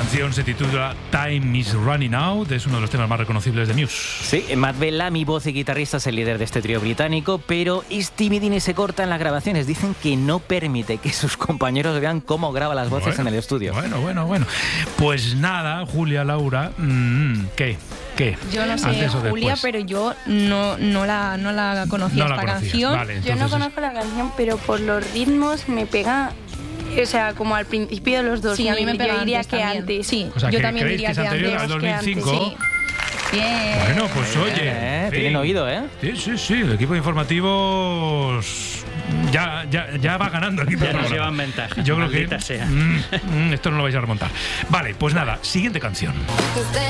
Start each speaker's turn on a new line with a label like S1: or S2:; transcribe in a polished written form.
S1: canción se titula Time is Running Out, es uno de los temas más reconocibles de Muse.
S2: Sí, Matt Bellamy, voz y guitarrista, es el líder de este trío británico, pero es timidín y se corta en las grabaciones. Dicen que no permite que sus compañeros vean cómo graba las voces en el estudio.
S1: Bueno. Pues nada, Julia, Laura, ¿qué?
S3: Yo no sé, Julia, pero yo no la conocía esta canción.
S1: Vale,
S4: yo no conozco la canción, pero por los ritmos me pega. O sea, como al principio de los 2000.
S3: Sí, a mí me pega.
S4: Yo diría que
S3: también.
S4: antes.
S3: Sí,
S1: o sea,
S3: yo también diría
S1: que es anterior al 2005.
S3: Sí. Bien.
S1: Bueno, pues oye.
S2: Tienen oído, ¿eh?
S1: Sí. El equipo de informativos ya va ganando el equipo.
S5: Ya nos llevan ventaja.
S1: Yo creo que
S5: sea.
S1: esto no lo vais a remontar. Vale, pues nada, siguiente canción.